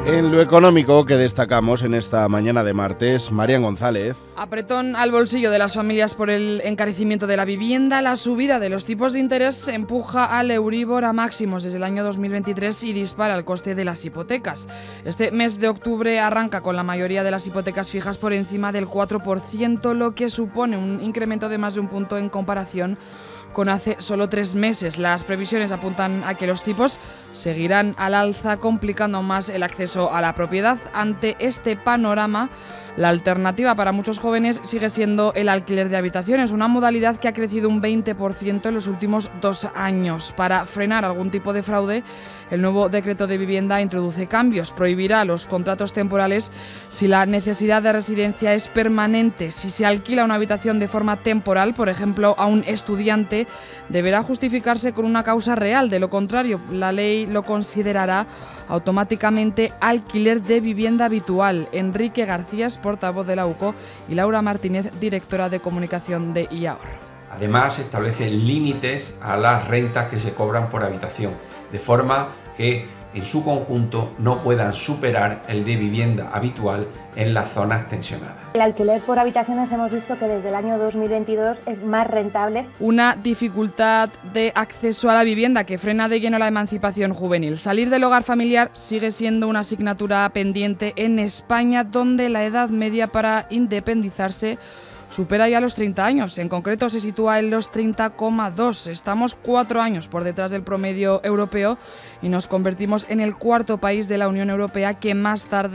En lo económico que destacamos en esta mañana de martes, Marian González. Apretón al bolsillo de las familias por el encarecimiento de la vivienda. La subida de los tipos de interés empuja al Euribor a máximos desde el año 2023 y dispara el coste de las hipotecas. Este mes de octubre arranca con la mayoría de las hipotecas fijas por encima del 4%, lo que supone un incremento de más de un punto en comparación con hace solo 3 meses. Las previsiones apuntan a que los tipos seguirán al alza, complicando más el acceso a la propiedad. Ante este panorama, la alternativa para muchos jóvenes sigue siendo el alquiler de habitaciones, una modalidad que ha crecido un 20% en los últimos 2 años. Para frenar algún tipo de fraude, el nuevo decreto de vivienda introduce cambios. Prohibirá los contratos temporales si la necesidad de residencia es permanente. Si se alquila una habitación de forma temporal, por ejemplo, a un estudiante, deberá justificarse con una causa real. De lo contrario, la ley lo considerará automáticamente alquiler de vivienda habitual. Enrique García es portavoz de la UCO y Laura Martínez, directora de comunicación de IAOR. Además, establece límites a las rentas que se cobran por habitación, de forma que en su conjunto no puedan superar el de vivienda habitual en las zonas tensionadas. El alquiler por habitaciones hemos visto que desde el año 2022 es más rentable. Una dificultad de acceso a la vivienda que frena de lleno la emancipación juvenil. Salir del hogar familiar sigue siendo una asignatura pendiente en España, donde la edad media para independizarse supera ya los 30 años, en concreto se sitúa en los 30,2. Estamos 4 años por detrás del promedio europeo y nos convertimos en el 4.º país de la Unión Europea que más tarde